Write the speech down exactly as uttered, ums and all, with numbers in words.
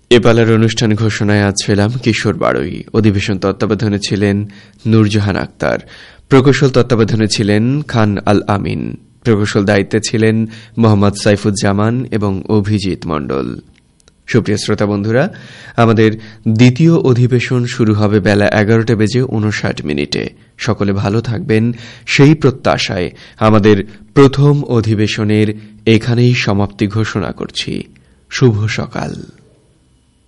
এপালার অনুষ্ঠান ঘোষণায় আজ পেলাম কিশোর বাড়ই। অধিবেশন তত্ত্বাবধানে ছিলেন নূরজাহান আক্তার, প্রকৌশল তত্ত্বাবধানে ছিলেন খান আল আমিন, প্রকৌশল দায়িত্বে ছিলেন মোহাম্মদ সাইফুজ্জামান এবং অভিজিৎ মণ্ডল। সুপ্রিয় শ্রোতা বন্ধুরা, আমাদের দ্বিতীয় অধিবেশন শুরু হবে বেলা এগারোটা বেজে উনষাট মিনিটে। সকলে ভালো থাকবেন সেই প্রত্যাশায় আমাদের প্রথম অধিবেশনের এখানেই সমাপ্তি ঘোষণা করছি। শুভ সকাল।